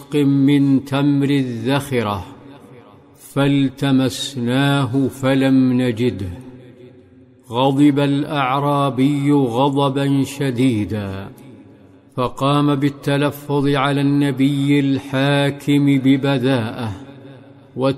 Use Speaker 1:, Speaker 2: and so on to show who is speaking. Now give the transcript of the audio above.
Speaker 1: وسق من تمر الذخرة، فالتمسناه فلم نجده. غضب الأعرابي غضبا شديدا، فقام بالتلفظ على النبي الحاكم ببذاءة،